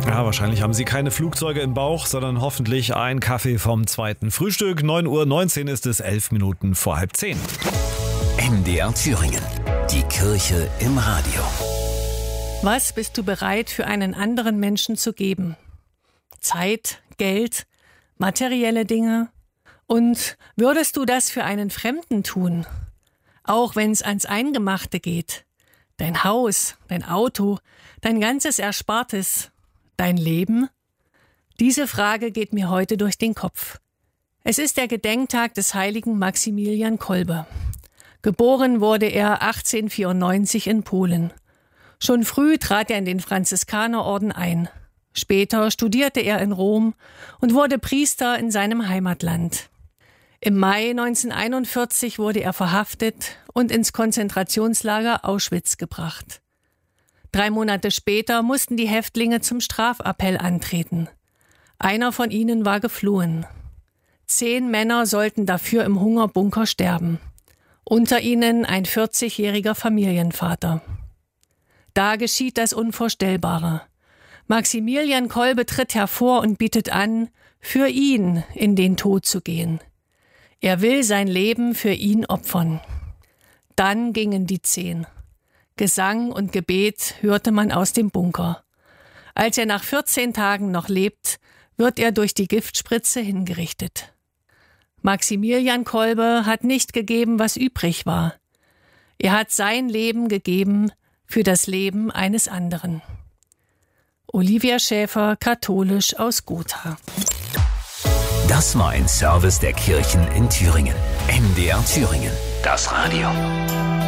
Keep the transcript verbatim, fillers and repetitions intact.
Ja, wahrscheinlich haben Sie keine Flugzeuge im Bauch, sondern hoffentlich ein Kaffee vom zweiten Frühstück. neun Uhr neunzehn ist es, elf Minuten vor halb zehn. M D R Thüringen. Die Kirche im Radio. Was bist du bereit für einen anderen Menschen zu geben? Zeit, Geld, materielle Dinge? Und würdest du das für einen Fremden tun? Auch wenn es ans Eingemachte geht. Dein Haus, dein Auto, dein ganzes Erspartes, dein Leben? Diese Frage geht mir heute durch den Kopf. Es ist der Gedenktag des heiligen Maximilian Kolbe. Geboren wurde er achtzehnhundertvierundneunzig in Polen. Schon früh trat er in den Franziskanerorden ein. Später studierte er in Rom und wurde Priester in seinem Heimatland. Im Mai neunzehnhunderteinundvierzig wurde er verhaftet und ins Konzentrationslager Auschwitz gebracht. Drei Monate später mussten die Häftlinge zum Strafappell antreten. Einer von ihnen war geflohen. Zehn Männer sollten dafür im Hungerbunker sterben. Unter ihnen ein vierzigjähriger Familienvater. Da geschieht das Unvorstellbare. Maximilian Kolbe tritt hervor und bietet an, für ihn in den Tod zu gehen. Er will sein Leben für ihn opfern. Dann gingen die Zehn. Gesang und Gebet hörte man aus dem Bunker. Als er nach vierzehn Tagen noch lebt, wird er durch die Giftspritze hingerichtet. Maximilian Kolbe hat nicht gegeben, was übrig war. Er hat sein Leben gegeben für das Leben eines anderen. Olivia Schäfer, katholisch aus Gotha. Das war ein Service der Kirchen in Thüringen. M D R Thüringen. Das Radio.